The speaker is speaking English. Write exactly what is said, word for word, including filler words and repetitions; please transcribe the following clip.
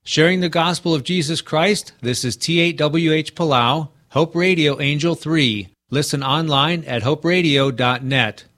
Sharing the gospel of Jesus Christ, this is T eight W H Palau, Hope Radio Angel three. Listen online at hope radio dot net.